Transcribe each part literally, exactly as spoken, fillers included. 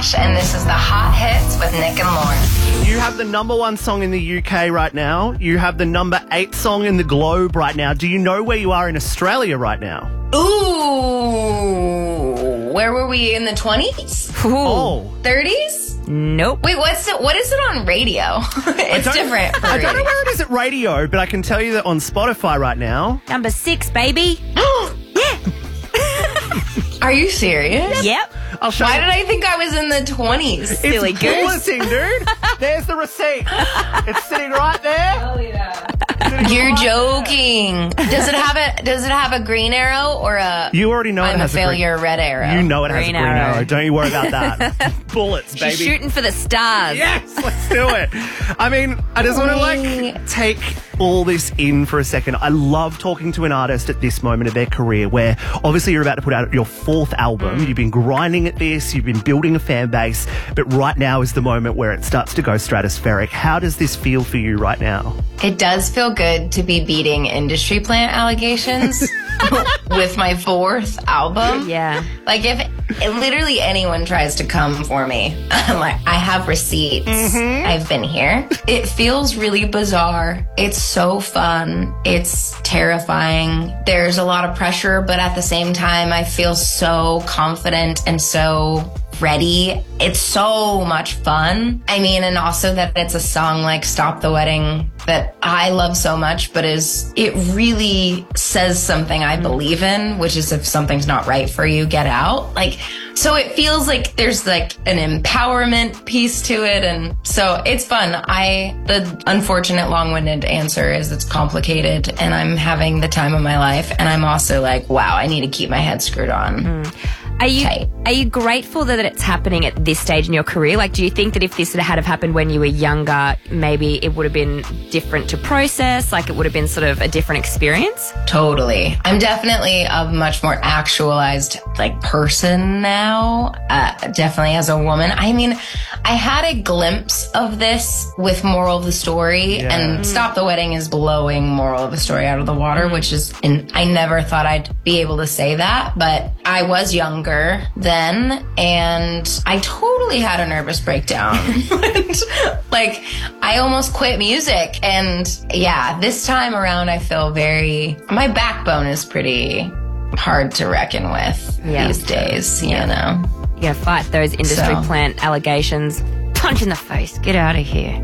Ash, and this is the Hot Hits with Nick and Lauren. You have the number one song in the U K right now. You have the number eight song in the globe right now. Do you know where you are in Australia right now? Ooh, where were we in the twenties? Oh. thirties? Nope. Wait, what's it? What is it on radio? It's different. For I don't know radio. where it is at radio, but I can tell you that on Spotify right now. Number six, baby. Yeah. Are you serious? Yep. I'll show Why you. did I think I was in the twenties? It's Silly goose. bulletin, dude. There's the receipt. It's sitting right there. Oh yeah. Sitting You're right joking. Does it have a Does it have a green arrow or a? You already know it I'm a has a green- failure. red arrow. there. You know it has a Green green arrow. arrow. Don't you worry about that. Bullets, baby. She's shooting for the stars. Yes, let's do it. I mean, I just want to like take all this in for a second. I love talking to an artist at this moment of their career where obviously you're about to put out your fourth album. You've been grinding at this, you've been building a fan base, but right now is the moment where it starts to go stratospheric. How does this feel for you right now? It does feel good to be beating industry plant allegations with my fourth album. Yeah. Like if literally anyone tries to come for me, I'm like, I have receipts. Mm-hmm. I've been here. It feels really bizarre. It's so fun. It's terrifying. There's a lot of pressure, but at the same time, I feel so confident and so ready. It's so much fun. I mean, and also that it's a song like Stop the Wedding that I love so much, but is it really says something I believe in, which is if something's not right for you, get out. Like, so it feels like there's like an empowerment piece to it. And so it's fun. I, the unfortunate long-winded answer is it's complicated and I'm having the time of my life. And I'm also like, wow, I need to keep my head screwed on. Mm. Are you Tight. are you grateful that it's happening at this stage in your career? Like, do you think that if this had have happened when you were younger, maybe it would have been different to process? Like, it would have been sort of a different experience? Totally. I'm definitely a much more actualized like person now. Uh, definitely as a woman. I mean, I had a glimpse of this with Moral of the Story, Yeah. and Stop the Wedding is blowing Moral of the Story out of the water, which is, and I never thought I'd be able to say that, but I was younger then, and I totally had a nervous breakdown. Like, I almost quit music, and yeah, this time around I feel very, my backbone is pretty hard to reckon with Yeah. these days, you know? You gotta fight those industry So. plant allegations. Punch in the face. Get out of here.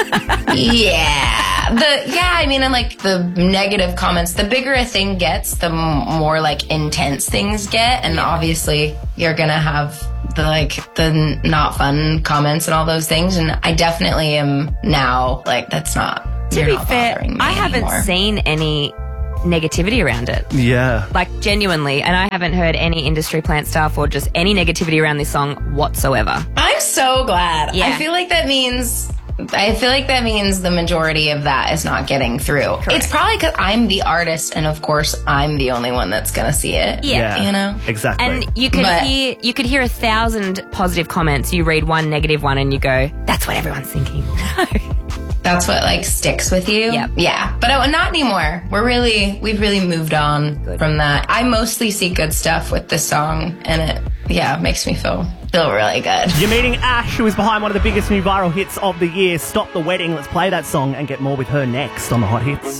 Yeah. The yeah, I mean, and like the negative comments, the bigger a thing gets, the m- more like intense things get, and obviously you're gonna have the like the n- not fun comments and all those things, and I definitely am now like that's not. To you're be not fair, bothering me I haven't anymore. seen any negativity around it. Yeah. Like, genuinely, and I haven't heard any industry plant stuff or just any negativity around this song whatsoever. I'm so glad. Yeah. I feel like that means. I feel like that means the majority of that is not getting through. It's probably because I'm the artist, and of course, I'm the only one that's gonna see it. Yeah. You know? Exactly. And you could But- hear you could hear a thousand positive comments. You read one negative one and you go, "That's what everyone's thinking." That's what like sticks with you. Yep. Yeah. But uh, not anymore. We're really, we've really moved on Good. from that. I mostly see good stuff with this song, and it, yeah, makes me feel, feel really good. You're meeting Ash, who is behind one of the biggest new viral hits of the year, Stop the Wedding. Let's play that song and get more with her next on the Hot Hits.